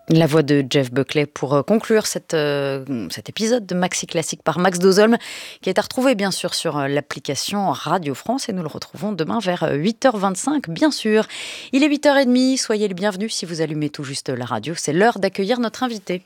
La voix de Jeff Buckley pour conclure cet épisode de Maxi Classique par Max Dozolm, qui est à retrouver bien sûr sur l'application Radio France, et nous le retrouvons demain vers 8h25 bien sûr. Il est 8h30, soyez les bienvenus si vous allumez tout juste la radio, c'est l'heure d'accueillir notre invité.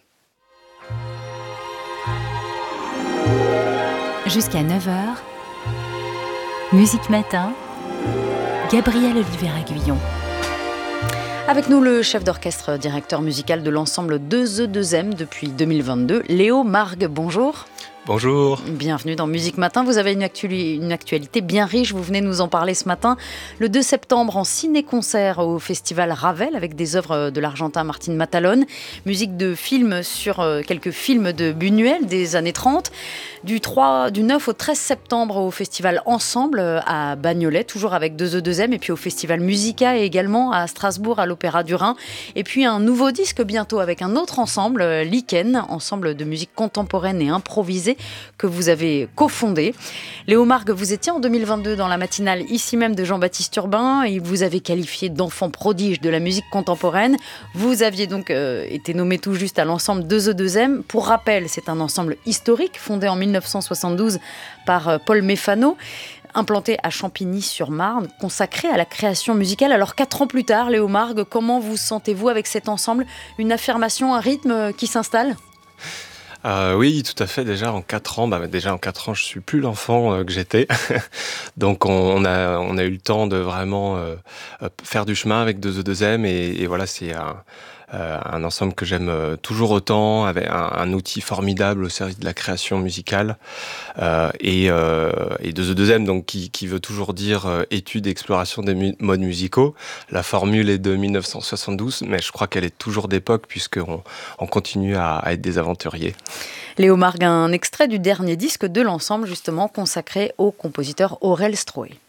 Jusqu'à 9h, Musique Matin, Gabriel Olivier-Aguillon. Avec nous, le chef d'orchestre, directeur musical de l'ensemble 2E2M depuis 2022, Léo Margues. Bonjour. Bonjour. Bienvenue dans Musique Matin. Vous avez une actualité bien riche, vous venez nous en parler ce matin. Le 2 septembre, en ciné-concert au Festival Ravel, avec des œuvres de l'Argentin Martin Matalone. Musique de film sur quelques films de Buñuel des années 30. Du 9 au 13 septembre au Festival Ensemble à Bagnolet, toujours avec 2E2M. Et puis au Festival Musica également à Strasbourg, à l'Opéra du Rhin. Et puis un nouveau disque bientôt avec un autre ensemble, Lichen, ensemble de musique contemporaine et improvisée, que vous avez cofondé. Léo Margues, vous étiez en 2022 dans la matinale ici même de Jean-Baptiste Urbain et vous avez qualifié d'enfant prodige de la musique contemporaine. Vous aviez donc été nommé tout juste à l'ensemble 2E2M. Pour rappel, c'est un ensemble historique fondé en 1972 par Paul Méfano, implanté à Champigny-sur-Marne, consacré à la création musicale. Alors 4 ans plus tard, Léo Margues, comment vous sentez-vous avec cet ensemble? Une affirmation, un rythme qui s'installe? Oui, tout à fait. Déjà en 4 ans, je suis plus l'enfant que j'étais. Donc on a eu le temps de vraiment faire du chemin avec 2E2M et voilà, c'est un ensemble que j'aime toujours autant, avec un outil formidable au service de la création musicale et 2E2M, donc qui veut toujours dire étude et exploration des modes musicaux. La formule est de 1972, mais je crois qu'elle est toujours d'époque puisqu'on continue à être des aventuriers. Léo Margues, un extrait du dernier disque de l'ensemble justement consacré au compositeur Aurel Stroé.